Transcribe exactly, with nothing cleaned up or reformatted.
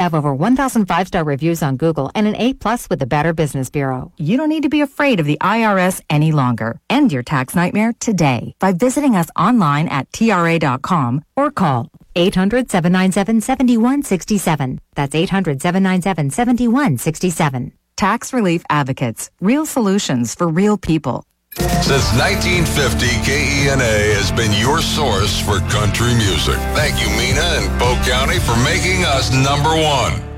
have over one thousand five-star reviews on Google and an A plus with the Better Business Bureau. You don't need to be afraid of the I R S any longer. End your tax nightmare today by visiting us online at T R A dot com or call eight hundred, seven nine seven, seven one six seven. That's eight hundred, seven nine seven, seven one six seven. Tax Relief Advocates. Real solutions for real people. Since nineteen fifty, K E N A has been your source for country music. Thank you, Mina and Polk County, for making us number one.